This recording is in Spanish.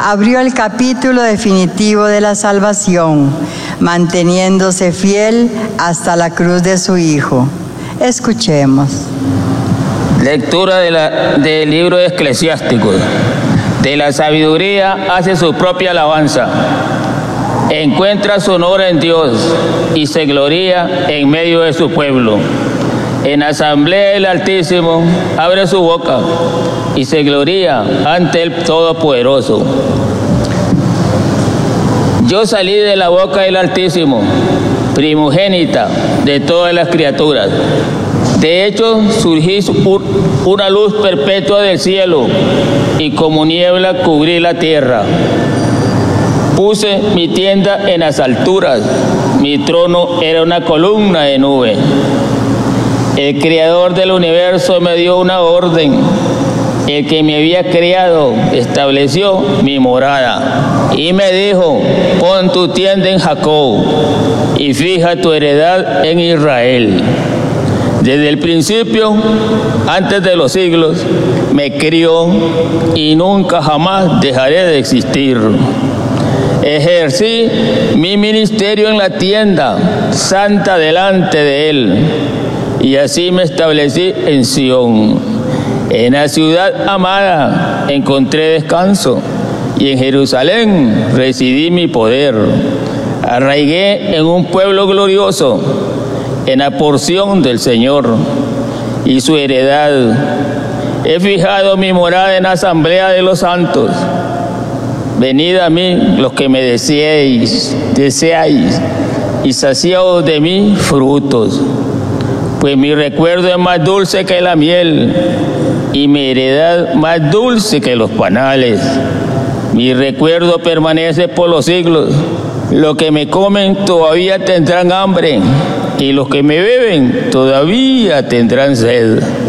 abrió el capítulo definitivo de la salvación, manteniéndose fiel hasta la cruz de su Hijo. Escuchemos. Lectura del libro de Eclesiásticos. De la sabiduría hace su propia alabanza. Encuentra su honor en Dios y se gloría en medio de su pueblo. En asamblea del Altísimo abre su boca y se gloría ante el Todopoderoso. Yo salí de la boca del Altísimo, primogénita de todas las criaturas. De hecho, surgí una luz perpetua del cielo y como niebla cubrí la tierra. Puse mi tienda en las alturas, mi trono era una columna de nube. El Creador del universo me dio una orden. El que me había creado estableció mi morada y me dijo: pon tu tienda en Jacob y fija tu heredad en Israel. Desde el principio, antes de los siglos, me crió y nunca jamás dejaré de existir. Ejercí mi ministerio en la tienda santa delante de él, y así me establecí en Sión. En la ciudad amada encontré descanso, y en Jerusalén residí mi poder. Arraigué en un pueblo glorioso, en la porción del Señor y su heredad. He fijado mi morada en la asamblea de los santos. Venid a mí los que me deseáis, y saciaos de mí frutos. Pues mi recuerdo es más dulce que la miel, y mi heredad más dulce que los panales. Mi recuerdo permanece por los siglos. Los que me comen todavía tendrán hambre, y los que me beben todavía tendrán sed.